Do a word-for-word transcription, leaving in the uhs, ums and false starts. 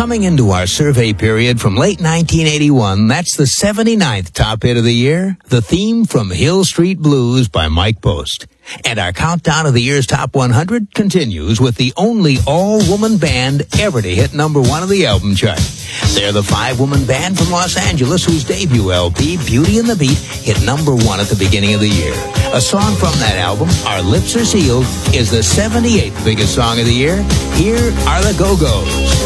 Coming into our survey period from late nineteen eighty-one, that's the seventy-ninth top hit of the year, the theme from Hill Street Blues by Mike Post. And our countdown of the year's top one hundred continues with the only all-woman band ever to hit number one of the album chart. They're the five-woman band from Los Angeles whose debut L P, Beauty and the Beat, hit number one at the beginning of the year. A song from that album, Our Lips Are Sealed, is the seventy-eighth biggest song of the year. Here are the Go-Go's.